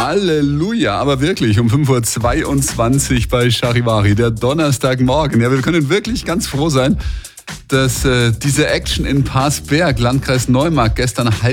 Halleluja, aber wirklich um 5.22 Uhr bei Charivari, der Donnerstagmorgen. Ja, wir können wirklich ganz froh sein, dass diese Action in Parsberg, Landkreis Neumarkt, gestern